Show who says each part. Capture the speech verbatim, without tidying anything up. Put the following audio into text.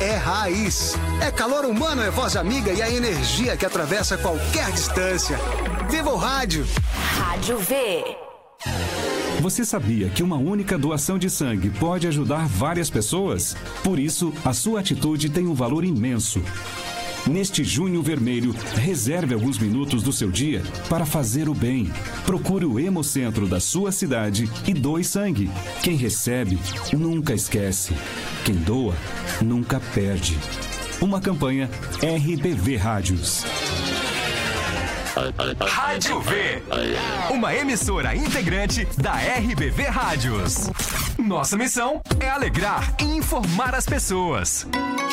Speaker 1: é raiz. É calor humano, é voz amiga e a energia que atravessa qualquer distância. Viva o rádio!
Speaker 2: Rádio V.
Speaker 3: Você sabia que uma única doação de sangue pode ajudar várias pessoas? Por isso, a sua atitude tem um valor imenso. Neste Junho Vermelho, reserve alguns minutos do seu dia para fazer o bem. Procure o Hemocentro da sua cidade e doe sangue. Quem recebe, nunca esquece. Quem doa, nunca perde. Uma campanha R B V Rádios.
Speaker 4: Rádio V, uma emissora integrante da R B V Rádios. Nossa missão é alegrar e informar as pessoas.